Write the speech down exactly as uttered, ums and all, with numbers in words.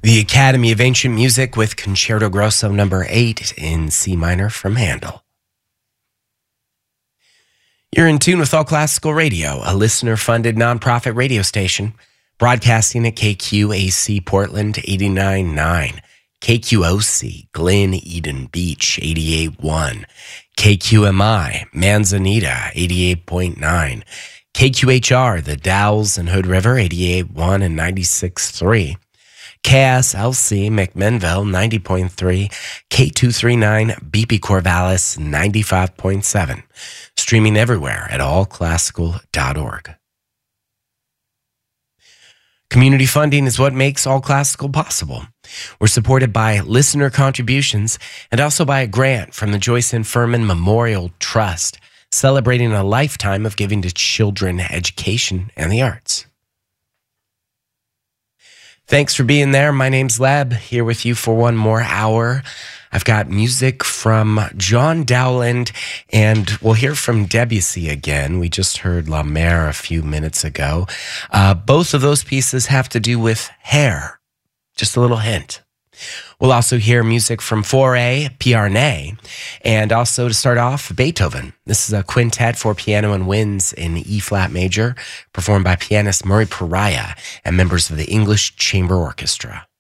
The Academy of Ancient Music with Concerto Grosso number eight in C minor from Handel. You're in tune with All Classical Radio, a listener-funded nonprofit radio station broadcasting at K Q A C Portland eighty-nine point nine, K Q O C Glen Eden Beach eighty-eight point one, K Q M I Manzanita eighty-eight point nine, K Q H R The Dalles and Hood River eighty-eight point one and ninety-six point three, K S L C McMinnville ninety point three, K two thirty-nine B P Corvallis ninety-five point seven. Streaming everywhere at all classical dot org. Community funding is what makes All Classical possible. We're supported by listener contributions and also by a grant from the Joyce and Furman Memorial Trust, celebrating a lifetime of giving to children education and the arts. Thanks for being there. My name's Leb, here with you for one more hour. I've got music from John Dowland, and we'll hear from Debussy again. We just heard La Mer a few minutes ago. Uh, both of those pieces have to do with hair. Just a little hint. We'll also hear music from Fauré, Piarnay, and also to start off, Beethoven. This is a quintet for piano and winds in E-flat major, performed by pianist Murray Pariah and members of the English Chamber Orchestra.